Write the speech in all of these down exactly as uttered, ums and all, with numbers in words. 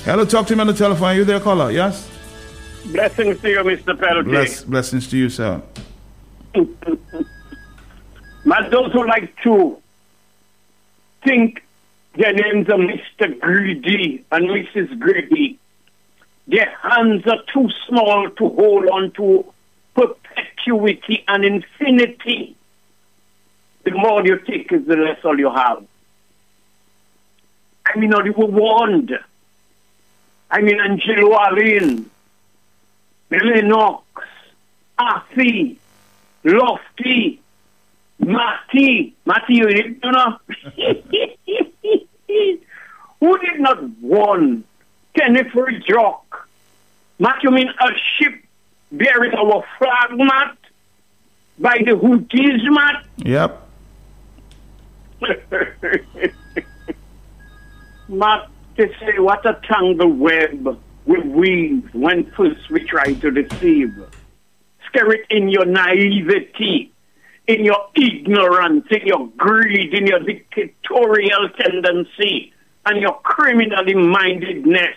Hello, talk to me on the telephone. Are you there, caller? Yes? Blessings to you, Mister Penalty. Bless, blessings to you, sir. But those who like to think their names are Mister Greedy and Missus Greedy, their hands are too small to hold on to perpetuity and infinity. The more you take is the less all you have. I mean, you were warned. I mean, Angelo Allen, Lennox, Afi, Lofty, Matty, Matty, you know, who did not warn Kenneth Jock? Matt, you mean a ship bearing our flag, Matt, by the Houthis, Matt? Yep. Matt, they say what a tangled web we weave when first we try to deceive. Scare it in your naivety, in your ignorance, in your greed, in your dictatorial tendency, and your criminally mindedness.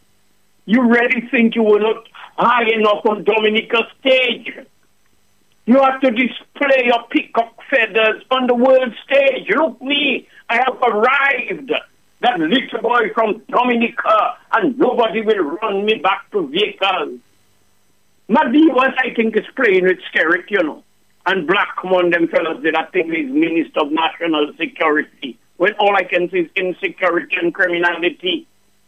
You really think you were not high enough on Dominica's stage? You have to display your peacock feathers on the world stage. Look me, I have arrived. That little boy from Dominica, and nobody will run me back to vehicles. Maybe what I think is playing with Skerritt, you know. And Blackmon, them fellas did that thing with Minister of National Security, when all I can see is insecurity and criminality.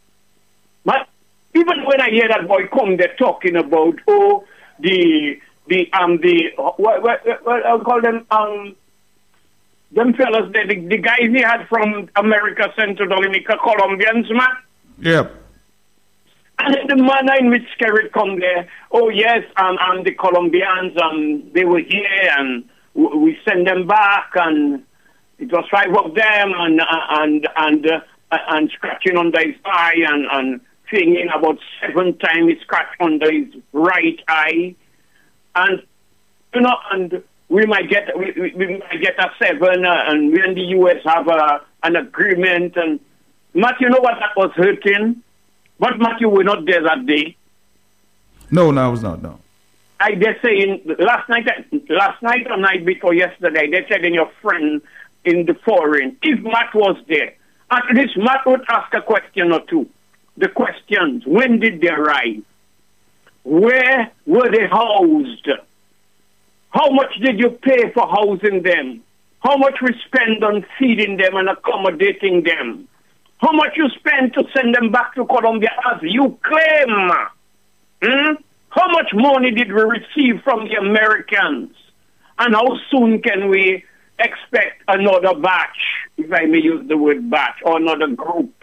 But even when I hear that boy come there talking about, oh, the, the, um, the, what, what, what I'll call them, um, them fellas, the, the, the guys he had from America, Central Dominica, Colombians, man. Yep. And then the man in which Skerritt come there, oh yes, um, and the Colombians, um, they were here, and w- we send them back, and it was five of them, and uh, and and uh, and scratching under his eye, and and thinking about seven times he scratched under his right eye, and you know, and we might get we, we, we might get a seven, uh, and we and the U S have a, an agreement, and Matt, you know what that was hurting. But Matthew were not there that day. No, no, I was not. No. I dare say in last night, last night or night before yesterday, they said in your friend in the foreign, if Matt was there, at least Matt would ask a question or two. The questions: when did they arrive? Where were they housed? How much did you pay for housing them? How much we spend on feeding them and accommodating them? How much you spend to send them back to Colombia as you claim? Hmm? How much money did we receive from the Americans? And how soon can we expect another batch, if I may use the word batch, or another group?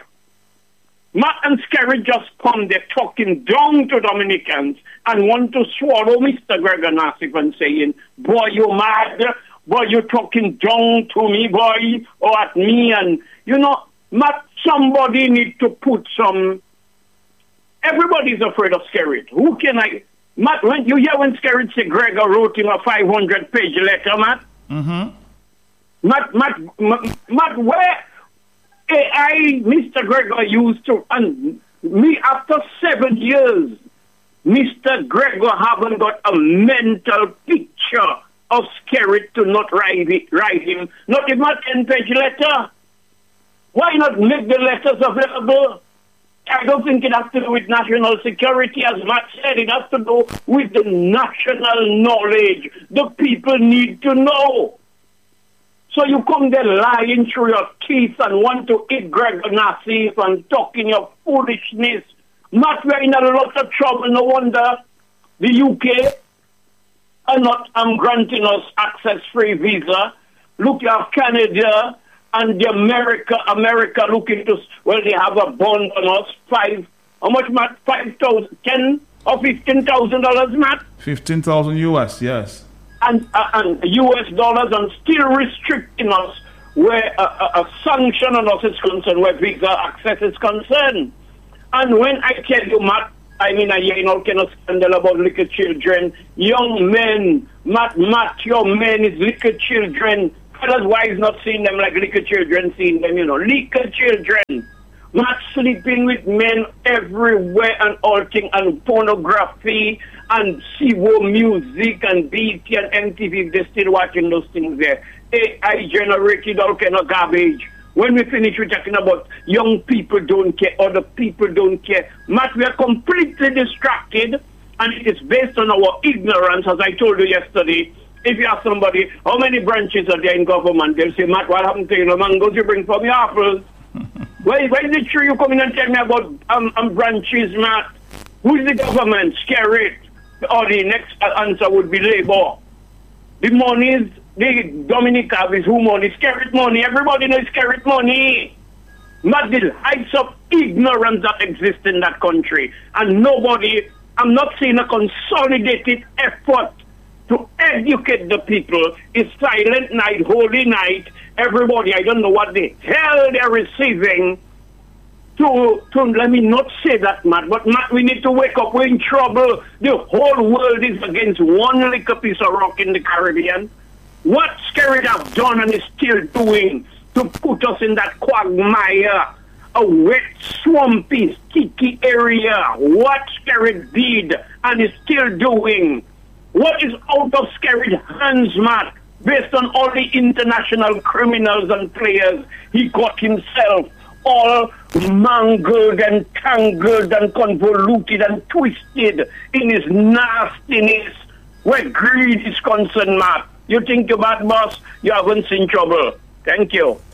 Matt and Skerritt just come there talking down to Dominicans and want to swallow Mister Gregor Nassif and saying, boy, you mad? Boy, you talking down to me, boy, or at me? And, you know, Matt, somebody need to put some... Everybody's afraid of Skerritt. Who can I... Matt, when you hear when Skerritt say Gregor wrote him a five hundred page letter, Matt? Mm-hmm. Matt, Matt, Matt, Matt, where I, Mister Gregor used to... And me, after seven years, Mister Gregor haven't got a mental picture of Skerritt to not write, it, write him. Not even a ten page letter. Why not make the letters available? I don't think it has to do with national security, as Matt said. It has to do with the national knowledge the people need to know. So you come there lying through your teeth and want to eat Gregor Nassif and talking your foolishness. Matt, we're in a lot of trouble. No wonder the U K are not um, granting us access-free visa. Look, you have Canada and the America, America looking to, well, they have a bond on us, five, how much, Matt? Five thousand, ten or fifteen thousand dollars, Matt? Fifteen thousand U S, yes. And uh, and U S dollars, and still restricting us where a, a, a sanction on us is concerned, where visa access is concerned. And when I tell you, Matt, I mean, I hear all kind of scandal about little children, young men, Matt, Matt, your men is little children. Fellas, why is not seeing them like little children seeing them, you know, little children Not sleeping with men everywhere and all things, and pornography and C W O music and B T and M T V. They're still watching those things there. A I generated all kind of garbage. When we finish, we're talking about young people don't care, other people don't care. Matt, we are completely distracted, and it is based on our ignorance, as I told you yesterday. If you ask somebody, how many branches are there in government, they'll say, Matt, what happened to you? No mangoes you bring from your apples. Why, why is it true you come in and tell me about um, um, branches, Matt? Who's the government? Scare it. Or the next answer would be Labour. The money is, the Dominic have is who money? Scare it money. Everybody knows scare it money. Not the heights of ignorance that exist in that country. And nobody, I'm not seeing a consolidated effort to educate the people. It's silent night, holy night. Everybody, I don't know what the hell they're receiving. To, to let me not say that, Matt, but Matt, we need to wake up. We're in trouble. The whole world is against one little piece of rock in the Caribbean. What Skerrit have done and is still doing to put us in that quagmire, a wet, swampy, sticky area. What Skerrit did and is still doing. What is out of Skerrit's hands, Matt, based on all the international criminals and players he got himself all mangled and tangled and convoluted and twisted in his nastiness where greed is concerned, Matt. You think you're bad, boss? You haven't seen trouble. Thank you.